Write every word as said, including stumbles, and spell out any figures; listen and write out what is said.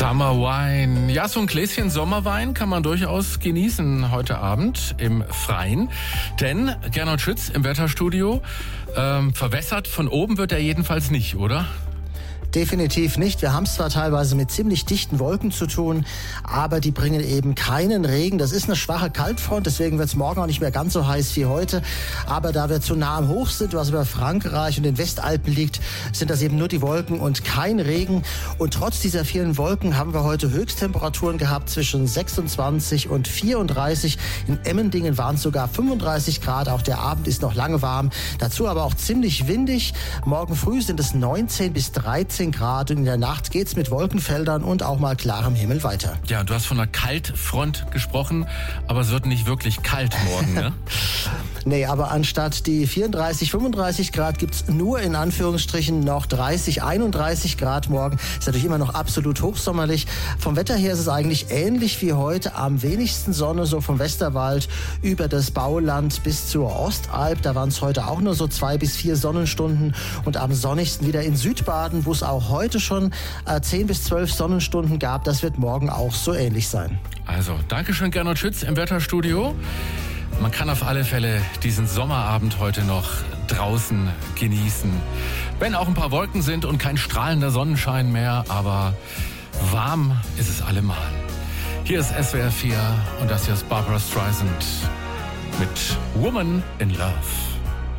Summer Wine. Ja, so ein Gläschen Sommerwein kann man durchaus genießen heute Abend im Freien. Denn Gernot Schütz im Wetterstudio, ähm, verwässert von oben wird er jedenfalls nicht, oder? Definitiv nicht. Wir haben es zwar teilweise mit ziemlich dichten Wolken zu tun, aber die bringen eben keinen Regen. Das ist eine schwache Kaltfront, deswegen wird es morgen auch nicht mehr ganz so heiß wie heute. Aber da wir zu nah am Hoch sind, was über Frankreich und den Westalpen liegt, sind das eben nur die Wolken und kein Regen. Und trotz dieser vielen Wolken haben wir heute Höchsttemperaturen gehabt zwischen sechsundzwanzig und vierunddreißig. In Emmendingen waren es sogar fünfunddreißig Grad. Auch der Abend ist noch lange warm. Dazu aber auch ziemlich windig. Morgen früh sind es neunzehn bis dreizehn Grad und in der Nacht geht's mit Wolkenfeldern und auch mal klarem Himmel weiter. Ja, du hast von einer Kaltfront gesprochen, aber es wird nicht wirklich kalt morgen, ne? Nee, aber anstatt die vierunddreißig, fünfunddreißig Grad gibt's nur in Anführungsstrichen noch dreißig, einunddreißig Grad morgen. Ist natürlich immer noch absolut hochsommerlich. Vom Wetter her ist es eigentlich ähnlich wie heute. Am wenigsten Sonne, so vom Westerwald über das Bauland bis zur Ostalb. Da waren es heute auch nur so zwei bis vier Sonnenstunden. Und am sonnigsten wieder in Südbaden, wo es auch heute schon äh, zehn bis zwölf Sonnenstunden gab. Das wird morgen auch so ähnlich sein. Also, Dankeschön, Gernot Schütz im Wetterstudio. Man kann auf alle Fälle diesen Sommerabend heute noch draußen genießen. Wenn auch ein paar Wolken sind und kein strahlender Sonnenschein mehr, aber warm ist es allemal. Hier ist S W R vier und das hier ist Barbra Streisand mit Woman in Love.